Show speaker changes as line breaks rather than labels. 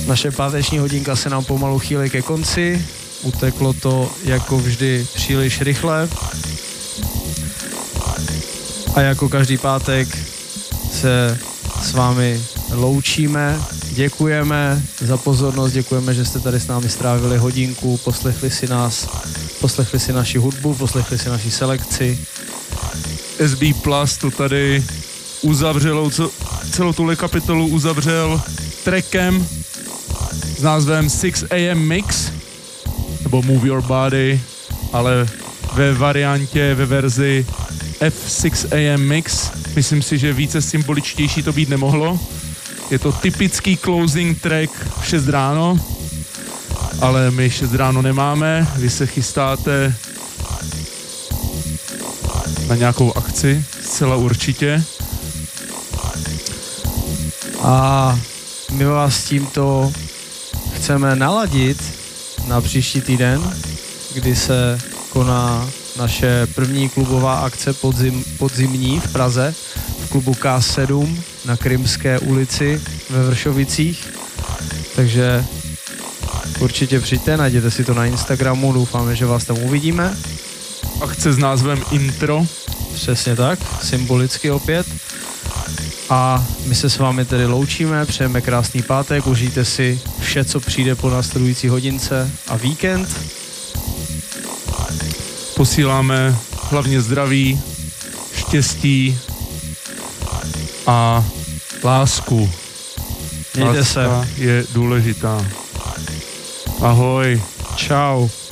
Naše páteční hodinka se nám pomalu chýlí ke konci. Uteklo to jako vždy příliš rychle. A jako každý pátek se s vámi loučíme. Děkujeme za pozornost, děkujeme, že jste tady s námi strávili hodinku, poslechli si nás, poslechli si naši hudbu, poslechli si naši selekci.
SB Plus to tady uzavřelo, celou tuhle kapitolu uzavřel trackem s názvem 6 AM Mix, nebo Move Your Body, ale ve variantě, ve verzi F6 AM Mix. Myslím si, že více symboličtější to být nemohlo. Je to typický closing track v 6 ráno, ale my 6 ráno nemáme. Vy se chystáte na nějakou akci, zcela určitě.
A my vás tímto chceme naladit na příští týden, kdy se koná naše první klubová akce podzimní v Praze v klubu K7 na Krymské ulici ve Vršovicích. Takže určitě přijďte, najděte si to na Instagramu, doufáme, že vás tam uvidíme.
Akce s názvem Intro.
Přesně tak, symbolicky opět. A my se s vámi tedy loučíme, přejeme krásný pátek, užijte si vše, co přijde po následující hodince a víkend.
Posíláme hlavně zdraví, štěstí a lásku.
Mějte se.
Láska je důležitá. Ahoj.
Čau.